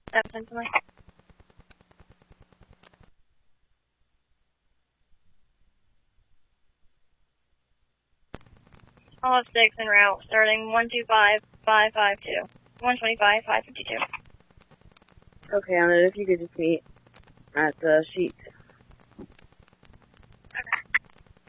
That sent to me. I'll have 6 en route, starting 125-552. 125-552. Okay, and then if you could just meet at the sheet